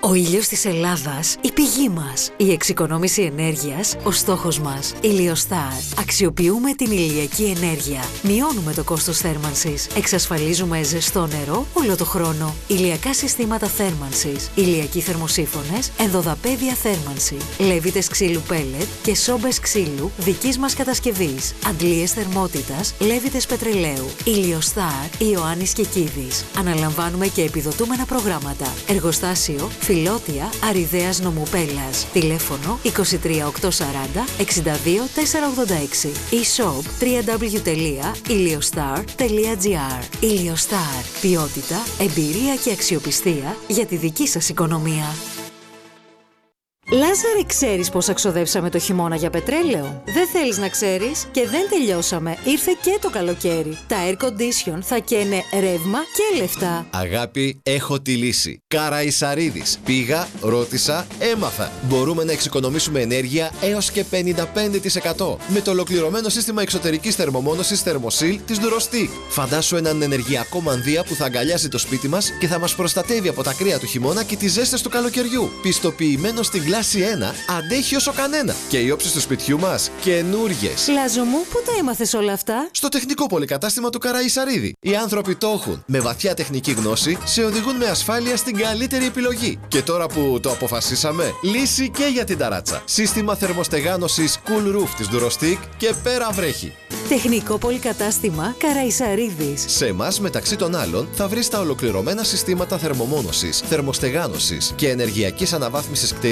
Ο ήλιος της Ελλάδας, η πηγή μας. Η εξοικονόμηση ενέργειας, ο στόχος μας. Ηλιοστάρ. Αξιοποιούμε την ηλιακή ενέργεια. Μειώνουμε το κόστος θέρμανσης. Εξασφαλίζουμε ζεστό νερό όλο το χρόνο. Ηλιακά συστήματα θέρμανσης. Ηλιακοί θερμοσύφωνες, ενδοδαπέδια θέρμανση. Λέβητες ξύλου πέλετ και σόμπες ξύλου δικής μας κατασκευής. Αντλίες θερμότητας, λέβητες πετρελαίου. Ηλιοστάρ, Ιωάννης Κεκίδης. Αναλαμβάνουμε και επιδοτούμενα προγράμματα. Εργοστάσιο Φιλότια Αριδέας Νομουπέλλας. Τηλέφωνο 23840 62 486. E-shop www.iliostar.gr. Iliostar. Ποιότητα, εμπειρία και αξιοπιστία για τη δική σας οικονομία. Λάζαρε, ξέρεις πόσα ξοδέψαμε το χειμώνα για πετρέλαιο? Δεν θέλεις να ξέρεις? Και δεν τελειώσαμε. Ήρθε και το καλοκαίρι. Τα air condition θα καίνε ρεύμα και λεφτά. Αγάπη, έχω τη λύση. Καραϊσαρίδης. Πήγα, ρώτησα, έμαθα. Μπορούμε να εξοικονομήσουμε ενέργεια έως και 55% με το ολοκληρωμένο σύστημα εξωτερικής θερμομόνωσης Thermosil της Durostic. Φαντάσου έναν ενεργειακό μανδύα που θα αγκαλιάζει το σπίτι μας και θα μας προστατεύει από τα κρύα του χειμώνα και τις ζέστες του καλοκαιριού. Πιστοποιημένο στην κλάση 1, αντέχει όσο κανένα. Και οι όψεις του σπιτιού μας καινούριες. Λάζο μου, πού τα έμαθες όλα αυτά? Στο τεχνικό πολυκατάστημα του Καραϊσαρίδη. Οι άνθρωποι το έχουν. Με βαθιά τεχνική γνώση σε οδηγούν με ασφάλεια στην καλύτερη επιλογή. Και τώρα που το αποφασίσαμε, λύση και για την ταράτσα. Σύστημα θερμοστεγάνωσης Cool Roof της Durostic και πέρα βρέχει. Τεχνικό πολυκατάστημα Καραϊσαρίδης. Σε εμάς, μεταξύ των άλλων, θα βρεις τα ολοκληρωμένα συστήματα θερμομόνωσης, θερμοστεγάνωσης και ενεργειακής αναβάθμισης κτίριων